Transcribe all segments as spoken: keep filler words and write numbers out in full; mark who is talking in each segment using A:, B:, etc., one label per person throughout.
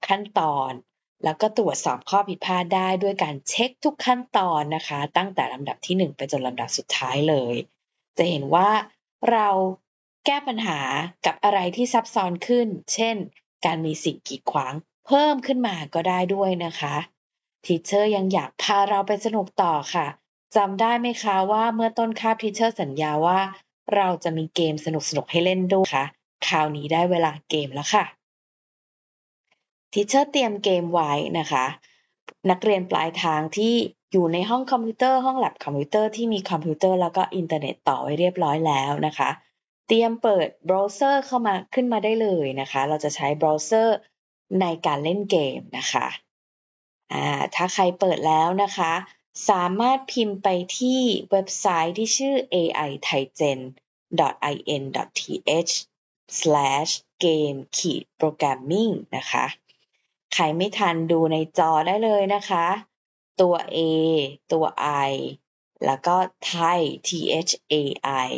A: ขั้นตอนแล้วก็ตรวจสอบข้อผิดพลาดได้ด้วยการเช็คทุกขั้นตอนนะคะตั้งแต่ลำดับที่หนึ่งไปจนลำดับสุดท้ายเลยจะเห็นว่าเราแก้ปัญหากับอะไรที่ซับซ้อนขึ้นเช่นการมีสิ่งกีดขวางเพิ่มขึ้นมาก็ได้ด้วยนะคะทีเชอร์ยังอยากพาเราไปสนุกต่อค่ะจำได้ไหมคะว่าเมื่อต้นคาบทีเชอร์สัญญาว่าเราจะมีเกมสนุกๆให้เล่นด้วยค่ะคราวนี้ได้เวลาเกมแล้วค่ะทีเชอร์เตรียมเกมไว้นะคะนักเรียนปลายทางที่อยู่ในห้องคอมพิวเตอร์ห้องแลบคอมพิวเตอร์ที่มีคอมพิวเตอร์แล้วก็อินเทอร์เน็ตต่อไว้เรียบร้อยแล้วนะคะเตรียมเปิดเบราว์เซอร์เข้ามาขึ้นมาได้เลยนะคะเราจะใช้เบราว์เซอร์ในการเล่นเกมนะคะอ่าถ้าใครเปิดแล้วนะคะสามารถพิมพ์ไปที่เว็บไซต์ที่ชื่อ เอ ไอ ไทยเจน ดอท ไอ เอ็น ดอท ที เอช สแลช เกม โปรแกรมมิ่ง นะคะใครไม่ทันดูในจอได้เลยนะคะตัว A ตัว I แล้วก็ไทย T H A I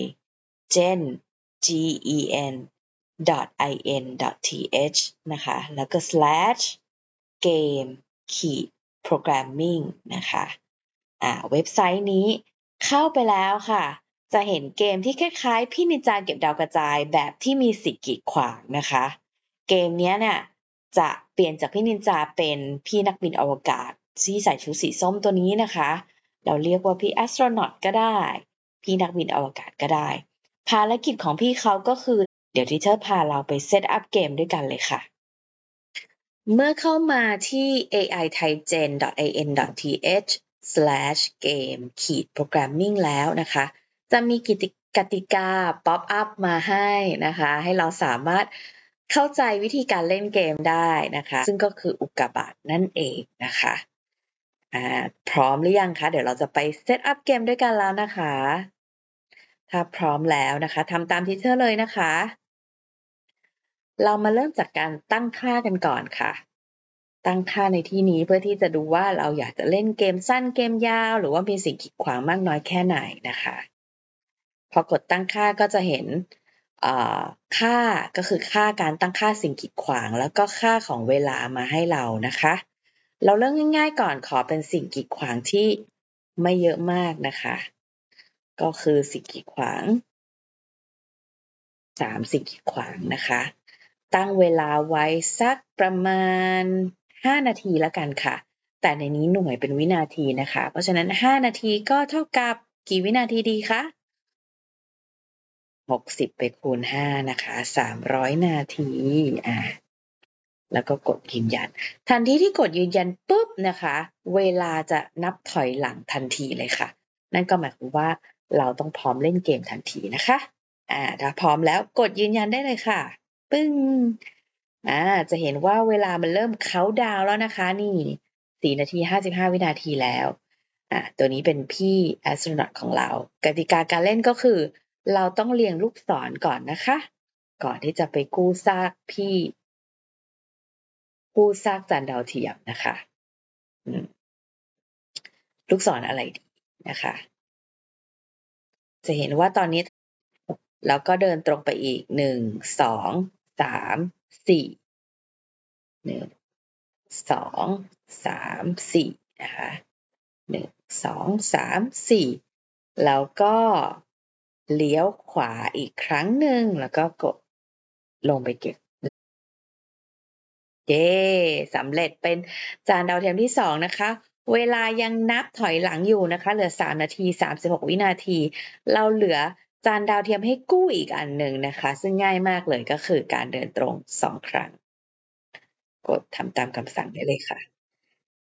A: Gen G E N dot I N dot T H นะคะแล้วก็ slash game ขีด programming นะคะอ่าเว็บไซต์นี้เข้าไปแล้วค่ะจะเห็นเกมที่คล้ายๆพี่นินจาเก็บดาวกระจายแบบที่มีสิ่งกีดขวางนะคะเกมนี้เนี่ยจะเปลี่ยนจากพี่นินจาเป็นพี่นักบินอวกาศที่ใส่ชุดสีส้มตัวนี้นะคะเราเรียกว่าพี่แอสโทรนอตก็ได้พี่นักบินอวกาศก็ได้ภารกิจของพี่เขาก็คือเดี๋ยวทีเชอร์พาเราไปเซตอัพเกมด้วยกันเลยค่ะเมื่อเข้ามาที่ เอ ไอ ไทยเจน ดอท ไอ เอ็น ดอท ที เอช สแลช เกม โปรแกรมมิ่ง แล้วนะคะจะมีกิจกติกาป๊อปอัพมาให้นะคะให้เราสามารถเข้าใจวิธีการเล่นเกมได้นะคะซึ่งก็คืออุกกาบาตนั่นเองนะคะอ่าพร้อมหรือยังคะเดี๋ยวเราจะไปเซตอัพเกมด้วยกันแล้วนะคะถ้าพร้อมแล้วนะคะทำตามทีเชอร์เลยนะคะเรามาเริ่มจากการตั้งค่ากันก่อนค่ะตั้งค่าในที่นี้เพื่อที่จะดูว่าเราอยากจะเล่นเกมสั้นเกมยาวหรือว่ามีสิ่งกีดขวางมากน้อยแค่ไหนนะคะพอกดตั้งค่าก็จะเห็นค่าก็คือค่าการตั้งค่าสิ่งกีดขวางแล้วก็ค่าของเวลามาให้เรานะคะเราเริ่มง่ายๆก่อนขอเป็นสิ่งกีดขวางที่ไม่เยอะมากนะคะก็คือสิ่งกีดขวางสามสิ่งกีดขวางนะคะตั้งเวลาไว้สักประมาณห้านาทีแล้วกันค่ะแต่ในนี้หน่วยเป็นวินาทีนะคะเพราะฉะนั้นห้านาทีก็เท่ากับกี่วินาทีดีคะหกสิบไปคูณห้านะคะสามร้อยนาทีอ่าแล้วก็กดยืนยันทันทีที่กดยืนยันปุ๊บนะคะเวลาจะนับถอยหลังทันทีเลยค่ะนั่นก็หมายความว่าเราต้องพร้อมเล่นเกมทันทีนะคะอ่าถ้าพร้อมแล้วกดยืนยันได้เลยค่ะปึ้งอ่าจะเห็นว่าเวลามันเริ่มเค้าดาวน์แล้วนะคะนี่สี่นาทีห้าสิบห้าวินาทีแล้วอ่าตัวนี้เป็นพี่แอสโทรนอตของเรากติกาการเล่นก็คือเราต้องเรียงลูกศรก่อนนะคะก่อนที่จะไปกู้ซากพี่กู้ซากจานดาวเทียมนะคะลูกศรอะไรดีนะคะจะเห็นว่าตอนนี้แล้วก็เดินตรงไปอีกหนึ่งสองสามสี่หนึ่งสองสามสี่นะคะหนึ่งสองสามสี่แล้วก็เลี้ยวขวาอีกครั้งหนึ่งแล้วก็กดลงไปเก็บเย้สำเร็จเป็นจานดาวเทียมที่สองนะคะเวลายังนับถอยหลังอยู่นะคะเหลือสามนาทีสามสิบหกวินาทีเราเหลือจานดาวเทียมให้กู้อีกอันหนึ่งนะคะซึ่งง่ายมากเลยก็คือการเดินตรงสองครั้งกดทำตามคำสั่งได้เลยค่ะ